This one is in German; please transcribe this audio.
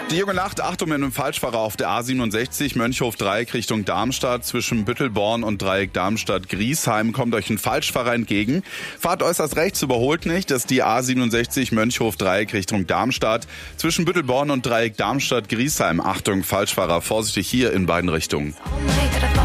Die junge Nacht, Achtung mit einem Falschfahrer auf der A67 Mönchhof-Dreieck Richtung Darmstadt. Zwischen Büttelborn und Dreieck Darmstadt-Griesheim kommt euch ein Falschfahrer entgegen. Fahrt äußerst rechts, überholt nicht. Das ist die A67 Mönchhof-Dreieck Richtung Darmstadt. Zwischen Büttelborn und Dreieck Darmstadt-Griesheim. Achtung, Falschfahrer, vorsichtig hier in beiden Richtungen.